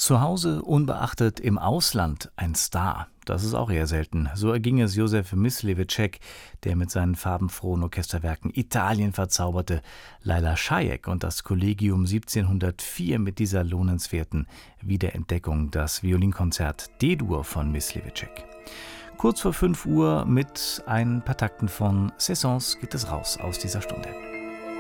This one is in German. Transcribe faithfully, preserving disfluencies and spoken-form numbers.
Zu Hause unbeachtet, im Ausland ein Star. Das ist auch eher selten. So erging es Josef Mysliveček, der mit seinen farbenfrohen Orchesterwerken Italien verzauberte, Laila Šajek und das Kollegium siebzehnhundertvier mit dieser lohnenswerten Wiederentdeckung, das Violinkonzert D-Dur von Mysliveček. Kurz vor fünf Uhr mit ein paar Takten von Saisons geht es raus aus dieser Stunde.